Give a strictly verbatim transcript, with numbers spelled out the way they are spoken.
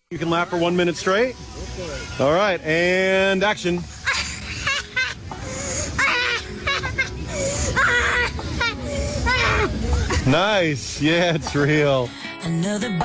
You can laugh for one minute straight. All right, and action. Nice. Yeah, it's real. Another